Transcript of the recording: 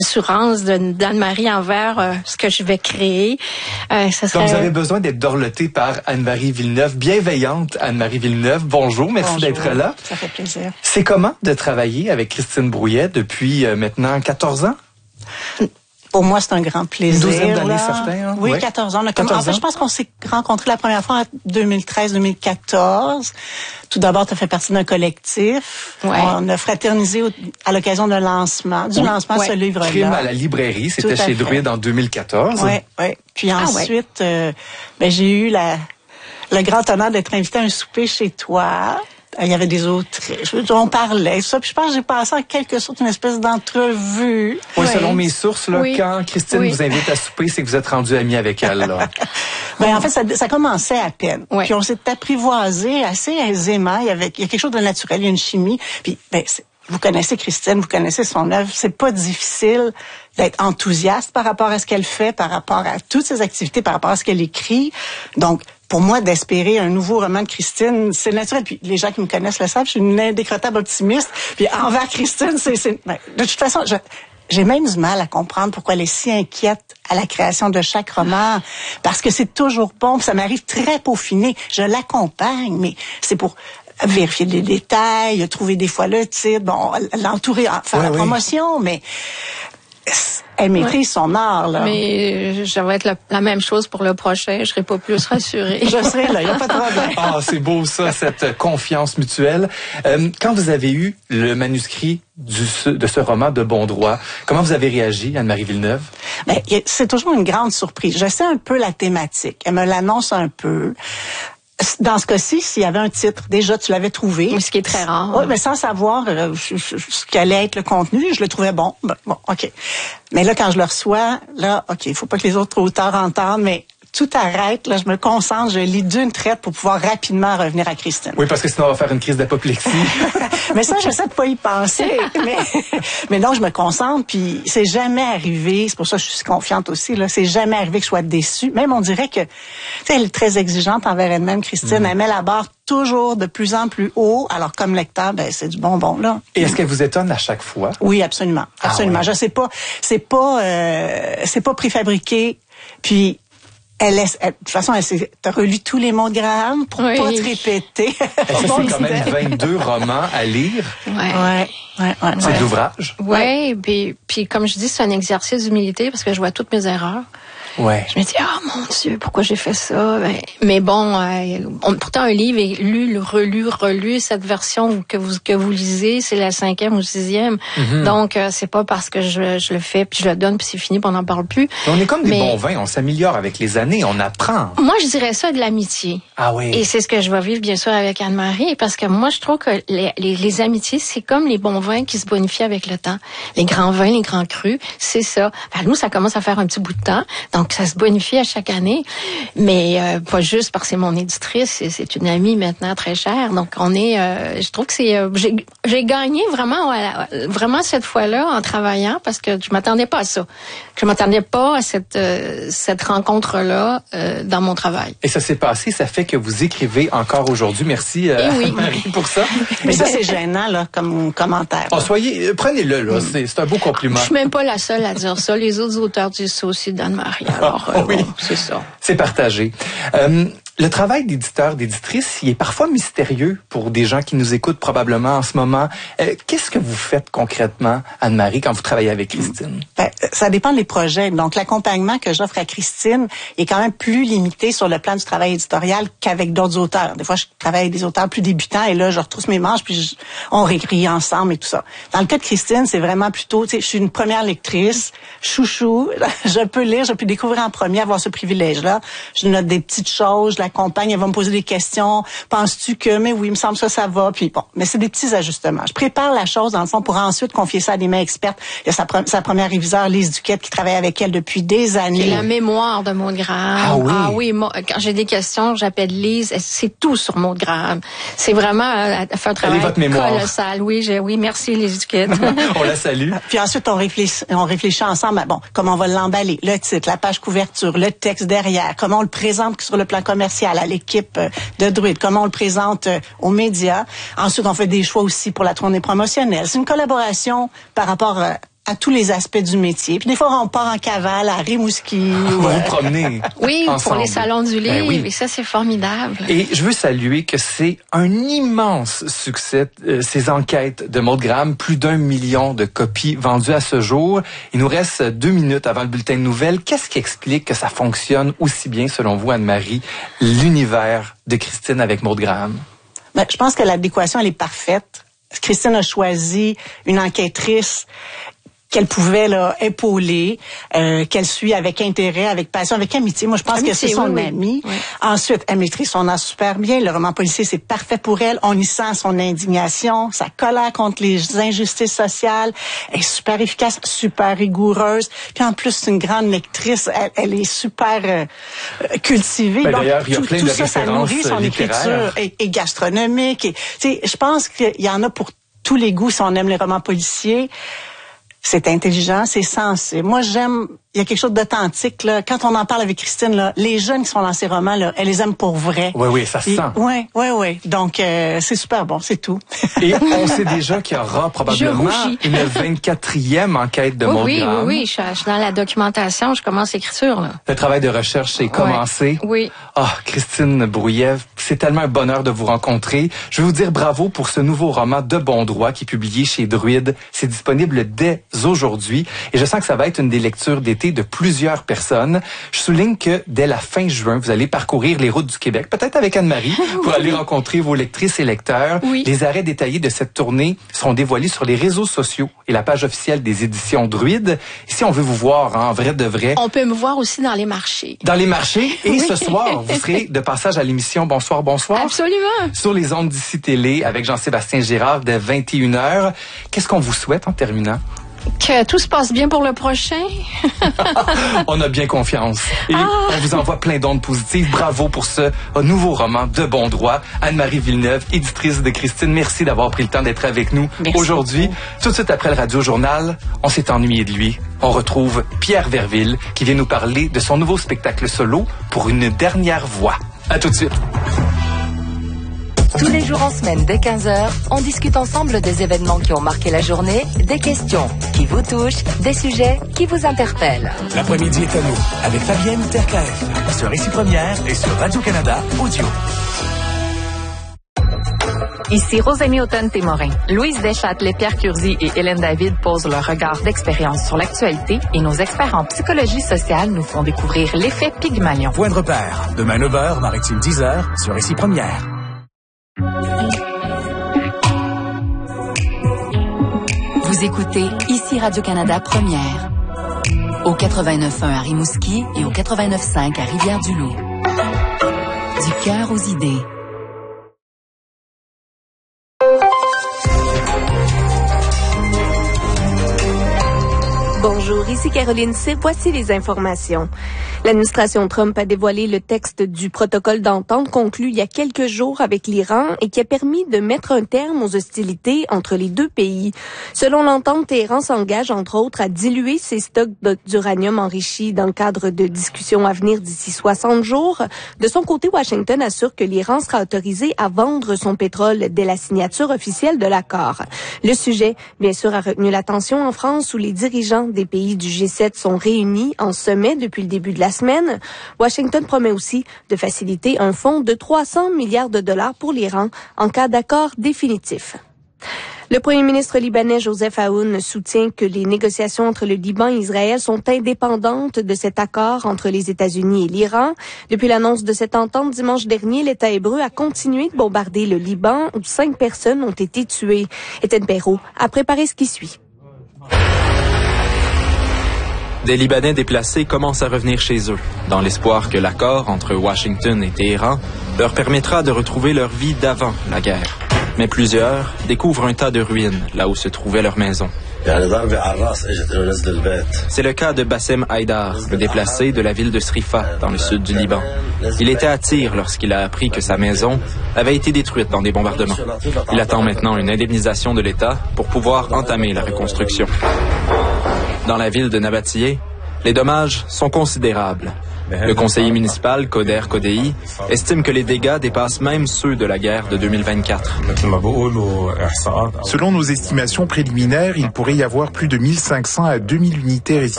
assurance d'Anne-Marie envers ce que je vais créer. Ça serait... Donc, vous avez besoin d'être dorlotée par Anne-Marie Villeneuve, bienveillante Anne-Marie Villeneuve. Bonjour, merci d'être là. Ça fait plaisir. C'est comment de travailler avec Christine Brouillet depuis maintenant 14 ans? Pour moi, c'est un grand plaisir. Une douzaine d'années, certains. Hein? Oui, 14 ans. En fait, je pense qu'on s'est rencontrés la première fois en 2013-2014. Tout d'abord, tu as fait partie d'un collectif. Ouais. On a fraternisé à l'occasion d'un lancement, de ce livre-là. Crime à la librairie, c'était chez Druide en 2014. Oui. Puis ensuite, j'ai eu le grand honneur d'être invité à un souper chez toi. Il y avait des Autriches, on parlait, ça. Puis je pense que j'ai passé en quelque sorte une espèce d'entrevue. Oui, selon mes sources, là, quand Christine vous invite à souper, c'est que vous êtes rendu amis avec elle, là. En fait, ça commençait à peine. Ouais. Puis on s'est apprivoisé assez aisément. Il y a quelque chose de naturel, il y a une chimie. Puis, vous connaissez Christine, vous connaissez son œuvre. C'est pas difficile d'être enthousiaste par rapport à ce qu'elle fait, par rapport à toutes ses activités, par rapport à ce qu'elle écrit. Donc, pour moi, d'espérer un nouveau roman de Christine, c'est naturel. Puis les gens qui me connaissent le savent, je suis une indécrottable optimiste. Puis envers Christine, de toute façon, j'ai même du mal à comprendre pourquoi elle est si inquiète à la création de chaque roman. Parce que c'est toujours bon, puis ça m'arrive très peaufiné. Je l'accompagne, mais c'est pour vérifier les détails, trouver des fois le titre, l'entourer, faire la promotion, mais... Elle maîtrise son art, là. Mais ça va être la même chose pour le prochain. Je serai pas plus rassurée. Je serai là, il n'y a pas de problème. Ah, c'est beau ça, cette confiance mutuelle. Quand vous avez eu le manuscrit de ce roman de bon droit, comment vous avez réagi, Anne-Marie Villeneuve? C'est toujours une grande surprise. Je sais un peu la thématique. Elle me l'annonce un peu. Dans ce cas-ci, s'il y avait un titre, déjà, tu l'avais trouvé. Mais ce qui est très rare. Oui, mais sans savoir ce qu'allait être le contenu, je le trouvais bon. Bon, OK. Mais là, quand je le reçois, OK, il faut pas que les autres auteurs entendent, mais tout arrête, là, je me concentre, je lis d'une traite pour pouvoir rapidement revenir à Christine. Oui, parce que sinon on va faire une crise d'apoplexie. Mais ça, j'essaie de pas y penser. mais non, je me concentre, puis c'est jamais arrivé, c'est pour ça que je suis confiante aussi, là, c'est jamais arrivé que je sois déçue. Même on dirait que, tu sais, elle est très exigeante envers elle-même, Christine. Elle met la barre toujours de plus en plus haut. Alors, comme lecteur, c'est du bonbon, là. Et est-ce qu'elle vous étonne à chaque fois? Oui, absolument. Absolument. Ah ouais. Je sais pas, c'est pas préfabriqué, puis de toute façon, t'as relu tous les mots de Graham pour pas te répéter. Ça, c'est quand même 22 romans à lire. Ouais. C'est de l'ouvrage. Oui, puis comme je dis, c'est un exercice d'humilité parce que je vois toutes mes erreurs. Ouais. Je me dis, mon Dieu, pourquoi j'ai fait ça? Mais bon, pourtant un livre est lu, relu. Cette version que vous lisez, c'est la 5e ou 6e. Mm-hmm. Donc, c'est pas parce que je le fais, puis je le donne, puis c'est fini, puis on n'en parle plus. On est comme des bons vins, on s'améliore avec les années, on apprend. Moi, je dirais ça de l'amitié. Ah oui. Et c'est ce que je vais vivre, bien sûr, avec Anne-Marie, parce que moi, je trouve que les amitiés, c'est comme les bons vins qui se bonifient avec le temps. Les grands vins, les grands crus, c'est ça. Nous, ça commence à faire un petit bout de temps. Donc, ça se bonifie à chaque année, mais pas juste parce que c'est mon éditrice, c'est une amie maintenant très chère. Donc, je trouve que j'ai gagné vraiment cette fois-là en travaillant parce que je m'attendais pas à ça. Je m'attendais pas à cette rencontre-là dans mon travail. Et ça s'est passé, ça fait que vous écrivez encore aujourd'hui. Merci, Marie, pour ça. Mais ça, c'est gênant, là, comme commentaire. Prenez-le, là. C'est un beau compliment. Je suis même pas la seule à dire ça. Les autres auteurs disent ça aussi d'Anne-Marie. Alors, oui, c'est ça. C'est partagé. Le travail d'éditeur, d'éditrice, il est parfois mystérieux pour des gens qui nous écoutent probablement en ce moment. Qu'est-ce que vous faites concrètement, Anne-Marie, quand vous travaillez avec Christine? Ça dépend des projets. Donc, l'accompagnement que j'offre à Christine est quand même plus limité sur le plan du travail éditorial qu'avec d'autres auteurs. Des fois, je travaille avec des auteurs plus débutants et là, je retrousse mes manches puis on réécrit ensemble et tout ça. Dans le cas de Christine, c'est vraiment plutôt, tu sais, je suis une première lectrice, chouchou, je peux lire, je peux découvrir en premier, avoir ce privilège-là. Je note des petites choses, je l'accompagne, elle va me poser des questions. Penses-tu que, mais oui, il me semble que ça va. Puis bon, mais c'est des petits ajustements. Je prépare la chose, dans le fond, pour ensuite confier ça à des mains expertes. Il y a sa première réviseure, Lise Duquette, qui travaille avec elle depuis des années. C'est la mémoire de Maud Graham. Ah oui? Moi, quand j'ai des questions, j'appelle Lise. C'est tout sur Maud Graham. C'est vraiment elle fait un travail colossal. Oui, merci Lise Duquette. On la salue. Puis ensuite, on réfléchit ensemble à, comment on va l'emballer, le titre, la page couverture, le texte derrière, comment on le présente sur le plan commercial à l'équipe de Druide, comment on le présente aux médias. Ensuite, on fait des choix aussi pour la tournée promotionnelle. C'est une collaboration par rapport à à tous les aspects du métier. Puis des fois, on part en cavale à Rimouski. Vous vous promenez Oui, ensemble. pour les salons du livre. Oui. Et ça, c'est formidable. Et je veux saluer que c'est un immense succès, ces enquêtes de Maude Graham. Plus d'1 million de copies vendues à ce jour. Il nous reste 2 minutes avant le bulletin de nouvelles. Qu'est-ce qui explique que ça fonctionne aussi bien, selon vous, Anne-Marie, l'univers de Christine avec Maude Graham? Ben, je pense que l'adéquation, elle est parfaite. Christine a choisi une enquêtrice qu'elle pouvait là épauler, qu'elle suit avec intérêt, avec passion, avec amitié. Moi, je pense que c'est son amie. Oui. Ensuite, elle maîtrise son art super bien. Le roman policier, c'est parfait pour elle. On y sent son indignation, sa colère contre les injustices sociales. Elle est super efficace, super rigoureuse. Puis en plus, c'est une grande lectrice. Elle est super cultivée. Ben, donc, d'ailleurs, il y a plein de références ça nourrit son écriture et gastronomique. Et, je pense qu'il y en a pour tous les goûts si on aime les romans policiers. C'est intelligent, c'est sensé. Moi, j'aime... Il y a quelque chose d'authentique, là. Quand on en parle avec Christine, là, les jeunes qui sont dans ces romans, là, elle les aime pour vrai. Oui, ça se sent. Oui. Donc, c'est super bon, c'est tout. Et on sait déjà qu'il y aura probablement une 24e enquête de Maude Graham. Oui, je suis dans la documentation, je commence l'écriture, là. Le travail de recherche est commencé. Oui. Christine Brouillet, c'est tellement un bonheur de vous rencontrer. Je veux vous dire bravo pour ce nouveau roman de bon droit qui est publié chez Druide. C'est disponible dès aujourd'hui. Et je sens que ça va être une des lectures d'été de plusieurs personnes. Je souligne que dès la fin juin, vous allez parcourir les routes du Québec, peut-être avec Anne-Marie, pour aller rencontrer vos lectrices et lecteurs. Oui. Les arrêts détaillés de cette tournée seront dévoilés sur les réseaux sociaux et la page officielle des éditions Druide. Et si on veut vous voir en vrai de vrai... On peut me voir aussi dans les marchés. Dans les marchés. Et ce soir, vous serez de passage à l'émission Bonsoir, bonsoir. Absolument. Sur les ondes d'ici Télé avec Jean-Sébastien Girard dès 21h. Qu'est-ce qu'on vous souhaite en terminant? Que tout se passe bien pour le prochain. On a bien confiance. Et on vous envoie plein d'ondes positives. Bravo pour ce nouveau roman de bon droit. Anne-Marie Villeneuve, éditrice de Christine, merci d'avoir pris le temps d'être avec nous aujourd'hui. Tout de suite après le Radio Journal, on s'est ennuyé de lui. On retrouve Pierre Verville qui vient nous parler de son nouveau spectacle solo Pour une dernière voix. À tout de suite. Tous les jours en semaine, dès 15h, on discute ensemble des événements qui ont marqué la journée, des questions qui vous touchent, des sujets qui vous interpellent. L'après-midi est à nous, avec Fabienne Terkaef, sur Récit Première et sur Radio-Canada Audio. Ici Rosémie Automne-Témorin. Louise Deschâtelet, Pierre Curzi et Hélène David posent leur regard d'expérience sur l'actualité et nos experts en psychologie sociale nous font découvrir l'effet Pygmalion. Point de repère, demain 9h, Maritime 10h, sur Récit Première. Vous écoutez ici Radio-Canada Première. Au 89.1 à Rimouski et au 89.5 à Rivière-du-Loup. Du cœur aux idées. Bonjour, ici Caroline C. Voici les informations. L'administration Trump a dévoilé le texte du protocole d'entente conclu il y a quelques jours avec l'Iran et qui a permis de mettre un terme aux hostilités entre les deux pays. Selon l'entente, Téhéran s'engage entre autres à diluer ses stocks d'uranium enrichi dans le cadre de discussions à venir d'ici 60 jours. De son côté, Washington assure que l'Iran sera autorisé à vendre son pétrole dès la signature officielle de l'accord. Le sujet, bien sûr, a retenu l'attention en France où les dirigeants des pays du G7 sont réunis en sommet depuis le début de la semaine. Washington promet aussi de faciliter un fonds de 300 milliards de dollars pour l'Iran en cas d'accord définitif. Le premier ministre libanais Joseph Aoun soutient que les négociations entre le Liban et Israël sont indépendantes de cet accord entre les États-Unis et l'Iran. Depuis l'annonce de cette entente dimanche dernier, l'État hébreu a continué de bombarder le Liban où 5 personnes ont été tuées. Étienne Perrault a préparé ce qui suit. Des Libanais déplacés commencent à revenir chez eux, dans l'espoir que l'accord entre Washington et Téhéran leur permettra de retrouver leur vie d'avant la guerre. Mais plusieurs découvrent un tas de ruines là où se trouvait leur maison. C'est le cas de Bassem Haïdar, le déplacé de la ville de Srifa, dans le sud du Liban. Il était à Tyr lorsqu'il a appris que sa maison avait été détruite dans des bombardements. Il attend maintenant une indemnisation de l'État pour pouvoir entamer la reconstruction. Dans la ville de Nabatiyeh, Les dommages sont considérables. Le conseiller municipal, Coder Codei, estime que les dégâts dépassent même ceux de la guerre de 2024. Selon nos estimations préliminaires, il pourrait y avoir plus de 1500 à 2000 unités résidentielles